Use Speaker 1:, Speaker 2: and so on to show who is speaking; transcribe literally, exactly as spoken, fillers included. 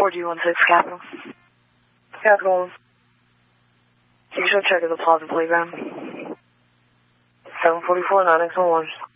Speaker 1: four G one six Capital.
Speaker 2: Capital.
Speaker 1: You should check at the Plaza Playground.
Speaker 2: seven forty-four, nine X one one.